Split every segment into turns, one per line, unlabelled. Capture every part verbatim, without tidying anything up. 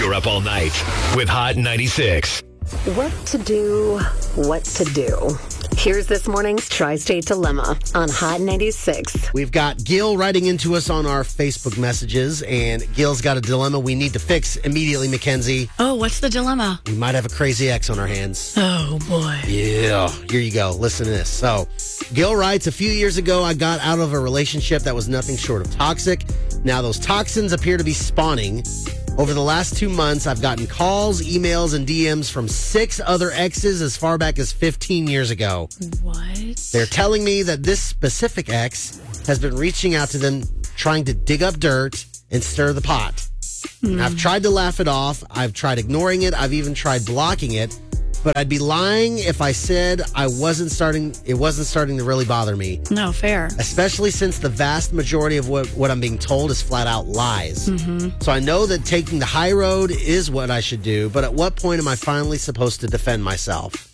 You're up all night with Hot ninety-six.
What to do, what to do. Here's this morning's Tri-State Dilemma on Hot ninety-six.
We've got Gil writing into us on our Facebook messages, and Gil's got a dilemma we need to fix immediately, Mackenzie.
Oh, what's the dilemma?
We might have a crazy ex on our hands.
Oh, boy.
Yeah, here you go. Listen to this. So, Gil writes, a few years ago, I got out of a relationship that was nothing short of toxic. Now, those toxins appear to be spawning. Over the last two months, I've gotten calls, emails, and D Ms from six other exes as far back as fifteen years ago.
What?
They're telling me that this specific ex has been reaching out to them, trying to dig up dirt and stir the pot. Mm. And I've tried to laugh it off. I've tried ignoring it. I've even tried blocking it. But I'd be lying if I said I wasn't starting. It wasn't starting to really bother me.
No, fair.
Especially since the vast majority of what, what I'm being told is flat out lies.
Mm-hmm.
So I know that taking the high road is what I should do. But at what point am I finally supposed to defend myself?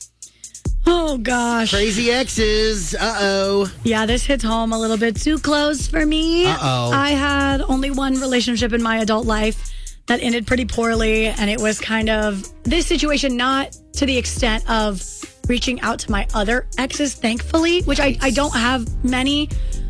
Oh, gosh.
Crazy exes. Uh-oh.
Yeah, this hits home a little bit too close for me.
Uh-oh.
I had only one relationship in my adult life that ended pretty poorly, and it was kind of this situation, not to the extent of reaching out to my other exes, thankfully, which I, I don't have many,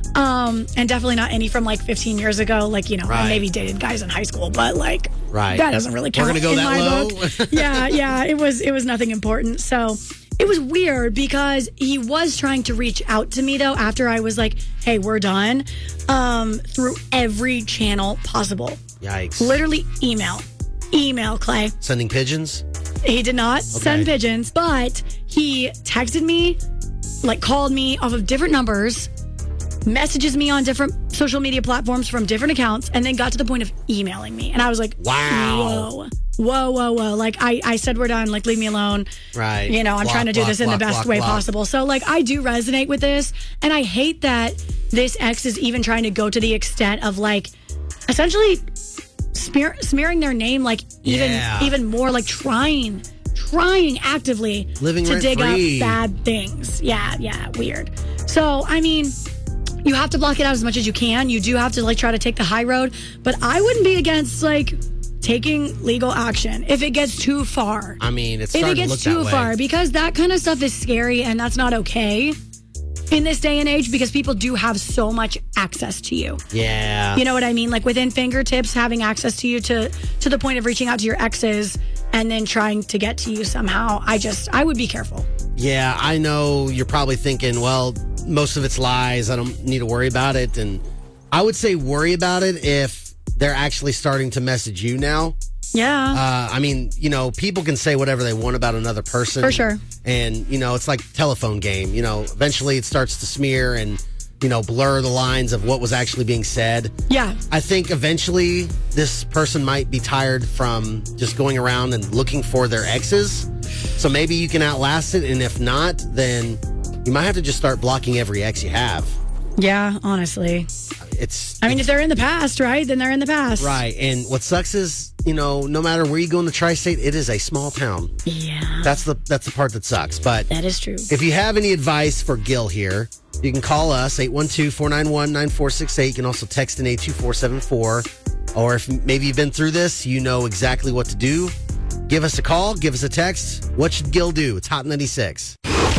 um, and definitely not any from like fifteen years ago. Like, you know,
right.
I maybe dated guys in high school, but like
right.
that doesn't really count.
We're gonna go
in
that
my
low?
book. yeah, yeah, it was it was nothing important. So it was weird because he was trying to reach out to me though after I was like, hey, we're done, um, through every channel possible.
Yikes.
Literally email. Email, Clay.
Sending pigeons?
He did not
okay.
send pigeons, but he texted me, like called me off of different numbers, messages me on different social media platforms from different accounts, and then got to the point of emailing me. And I was like,
wow.
Whoa. Whoa, whoa, whoa. Like, I, I said we're done. Like, leave me alone.
Right.
You know, I'm
block,
trying to do
block,
this in
block,
the best
block,
way
block.
possible. So, like, I do resonate with this. And I hate that this ex is even trying to go to the extent of, like, essentially smear, smearing their name, like, even
yeah.
even more, like, trying, trying actively
Living
to dig
free.
up bad things. Yeah, yeah, weird. So, I mean, you have to block it out as much as you can. You do have to, like, try to take the high road. But I wouldn't be against, like, taking legal action if it gets too far.
I mean, it's
if
starting
it gets
to look
too
that
far,
way.
because that kind of stuff is scary and that's not okay in this day and age because people do have so much access to you.
Yeah.
You know what I mean? Like within fingertips, having access to you to to the point of reaching out to your exes and then trying to get to you somehow. I just, I would be careful.
Yeah, I know you're probably thinking, well, most of it's lies. I don't need to worry about it. And I would say worry about it if they're actually starting to message you now.
Yeah.
Uh, I mean, you know, people can say whatever they want about another person.
For sure.
And, you know, it's like a telephone game. You know, eventually it starts to smear and, you know, blur the lines of what was actually being said.
Yeah.
I think eventually this person might be tired from just going around and looking for their exes. So maybe you can outlast it. And if not, then you might have to just start blocking every ex you have.
Yeah, honestly.
It's.
I mean, if they're in the past, right, then they're in the past.
Right. And what sucks is, you know, no matter where you go in the tri-state, it is a small town.
Yeah.
That's the that's the part that sucks. But
that is true.
If you have any advice for Gil here, you can call us, eight one two, four nine one, nine four six eight. You can also text in eight two four seven four. Or if maybe you've been through this, you know exactly what to do. Give us a call. Give us a text. What should Gil do? It's Hot ninety-six.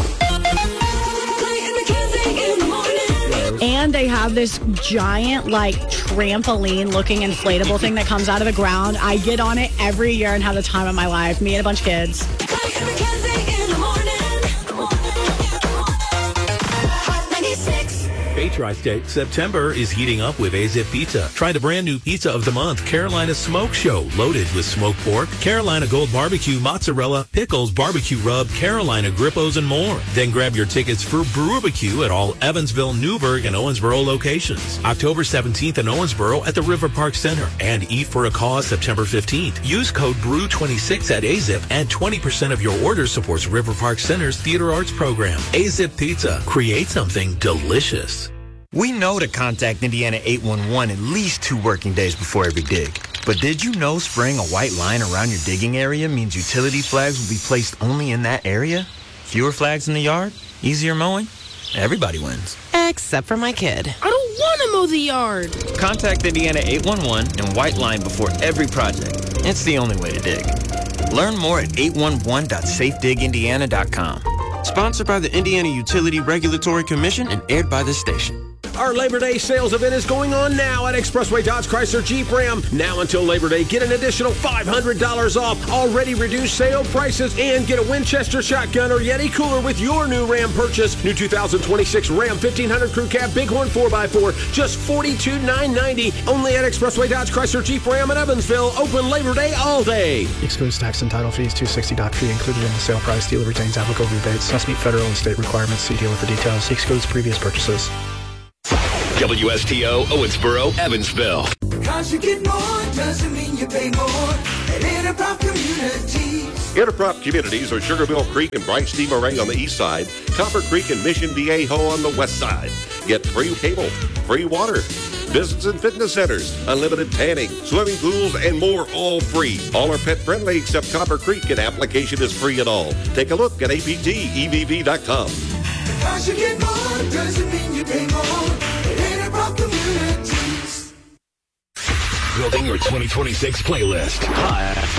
And they have this giant, like, trampoline-looking inflatable thing that comes out of the ground. I get on it every year and have the time of my life. Me and a bunch of kids.
Hey, Tri-State, September is heating up with A-Zip Pizza. Try the brand new pizza of the month, Carolina Smoke Show, loaded with smoked pork, Carolina Gold Barbecue, mozzarella, pickles, barbecue rub, Carolina Grippos, and more. Then grab your tickets for Brewbarbecue at all Evansville, Newburgh, and Owensboro locations. October seventeenth in Owensboro at the River Park Center. And Eat for a Cause September fifteenth. Use code B R E W twenty-six at A-Zip and twenty percent of your order supports River Park Center's Theater Arts program. A-Zip Pizza. Create something delicious.
We know to contact Indiana eight one one at least two working days before every dig. But did you know spraying a white line around your digging area means utility flags will be placed only in that area? Fewer flags in the yard? Easier mowing? Everybody wins.
Except for my kid.
I don't want to
demo the yard.
Contact Indiana eight one one and white line before every project. It's the only way to dig. Learn more at eight one one dot safe dig indiana dot com. Sponsored by the Indiana Utility Regulatory Commission and aired by this station.
Our Labor Day sales event is going on now at Expressway Dodge Chrysler Jeep Ram. Now until Labor Day, get an additional five hundred dollars off already reduced sale prices and get a Winchester shotgun or Yeti cooler with your new Ram purchase. New two thousand twenty-six Ram fifteen hundred Crew Cab Bighorn four by four, just forty-two thousand nine hundred ninety dollars. Only at Expressway Dodge Chrysler Jeep Ram in Evansville. Open Labor Day all day.
Excludes tax and title fees. two hundred sixty dollars doc fee included in the sale price. Dealer retains applicable rebates. Must meet federal and state requirements. See dealer for details. Excludes previous purchases.
W S T O, Owensboro, Evansville.
Cause you get more doesn't mean you pay more at Interprop Communities.
Interprop Communities are Sugar Mill Creek and Bright Steam Array on the east side, Copper Creek and Mission Viejo on the west side. Get free cable, free water, business and fitness centers, unlimited tanning, swimming pools, and more, all free. All are pet friendly except Copper Creek, and application is free at all. Take a look at A P T E V V dot com.
Cause you get more doesn't mean you pay more at Interprop Communities.
Building your twenty twenty-six playlist. Hot